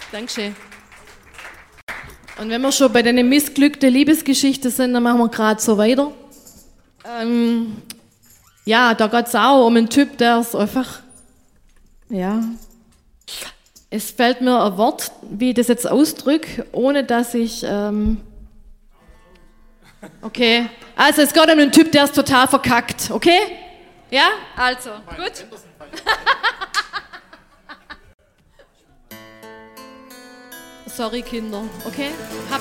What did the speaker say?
Dankeschön. Und wenn wir schon bei den missglückten Liebesgeschichten sind, dann machen wir gerade so weiter. Ja, da geht es auch um einen Typ, der ist einfach, ja, es fällt mir ein Wort, wie ich das jetzt ausdrücke, ohne dass ich, okay, also es geht um einen Typ, der ist total verkackt, okay? Ja, also, gut. Sorry, Kinder, okay?